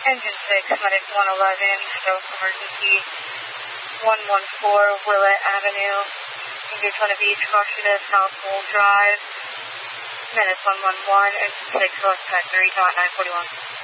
Engine 6, Medic 111, stroke emergency 114 Willett Avenue, in Daytona Beach, caution to South Pole Drive, Medic 111, Engine 6, select track 3, 941.